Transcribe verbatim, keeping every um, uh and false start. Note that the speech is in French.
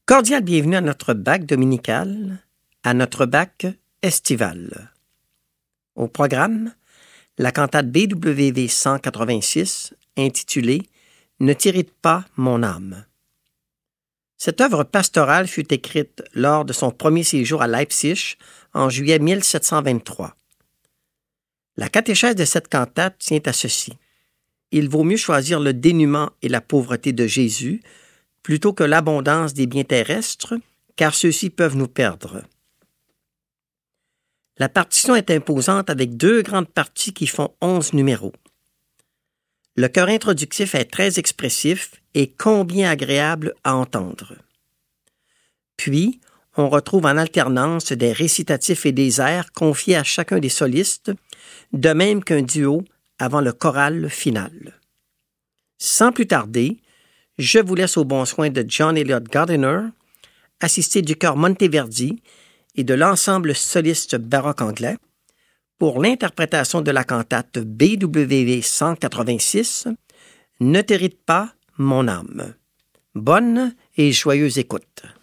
Cordial bienvenue à notre bac dominical, à notre bac estival. Au programme, la cantate B W V cent quatre-vingt-six, intitulée « Ne t'irrite pas, mon âme ». Cette œuvre pastorale fut écrite lors de son premier séjour à Leipzig en juillet mille sept cent vingt-trois. La catéchèse de cette cantate tient à ceci. Il vaut mieux choisir le dénuement et la pauvreté de Jésus plutôt que l'abondance des biens terrestres, car ceux-ci peuvent nous perdre. La partition est imposante avec deux grandes parties qui font onze numéros. Le chœur introductif est très expressif et combien agréable à entendre. Puis, on retrouve en alternance des récitatifs et des airs confiés à chacun des solistes, de même qu'un duo avant le choral final. Sans plus tarder, je vous laisse au bon soin de John Eliot Gardiner, assisté du chœur Monteverdi et de l'ensemble soliste baroque anglais, pour l'interprétation de la cantate B W V cent quatre-vingt-six, « Ne t'irrite pas, mon âme ». Bonne et joyeuse écoute.